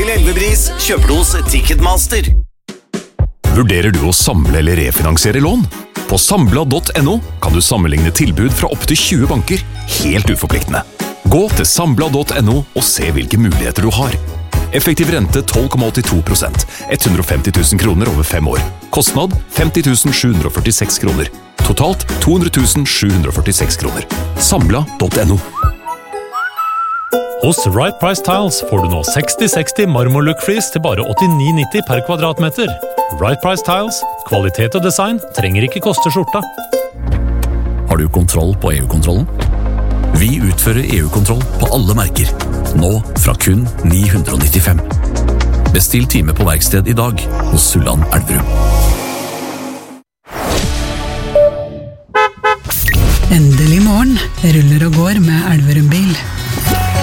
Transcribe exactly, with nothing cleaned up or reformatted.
til Elvebris kjøper du hos Ticketmaster. Vurderer du å samle eller refinansiere lån? På Sambla punktum no kan du sammenligne tilbud fra opp til tjue banker, helt uforpliktende. Gå til Sambla punktum no og se hvilke muligheter du har. Effektiv rente tolv komma åttito prosent, hundre og femti tusen kroner over fem år. Kostnad femti tusen sju hundre og førtiseks kroner. Totalt to hundre tusen sju hundre og førtiseks kroner. Sambla punktum no. Hos Right Price Tiles får du nå seksti seksti marmorlook-flis til bare åttini nitti per kvadratmeter. Right Price Tiles, kvalitet og design trenger ikke koste skjorta. Har du kontroll på E U-kontrollen? Vi utfører E U-kontroll på alle merker. Nå fra kun ni hundre og nittifem. Bestill time på verksted i dag hos Sulland Elverum. Endelig morgen ruller og går med Elverum bil.